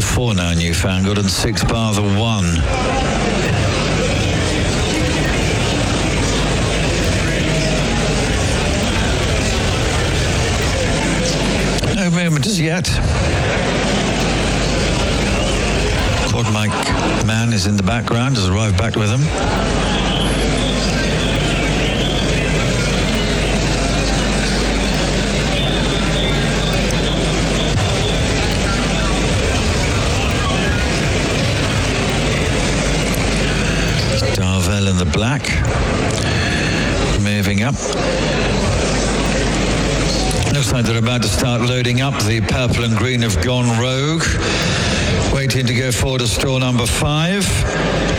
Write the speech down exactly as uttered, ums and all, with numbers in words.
four now, Newfangled, and six bar the one. No movement as yet. Quad Mike Man is in the background, has arrived back with them. Darvel in the black, moving up. Looks like they're about to start loading up. The purple and green have gone rogue. Waiting to go forward to stall number five.